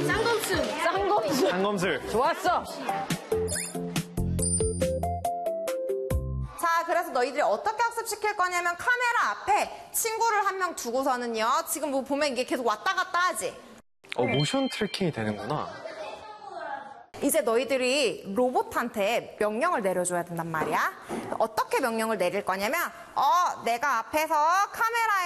쌍검술. 쌍검술. 좋았어. 자, 그래서 너희들이 어떻게 학습시킬 거냐면 카메라 앞에 친구를 한 명 두고서는요. 지금 뭐 보면 이게 계속 왔다 갔다 하지? 모션 트래킹이 되는구나. 이제 너희들이 로봇한테 명령을 내려줘야 된단 말이야. 어떻게 명령을 내릴 거냐면 내가 앞에서 카메라에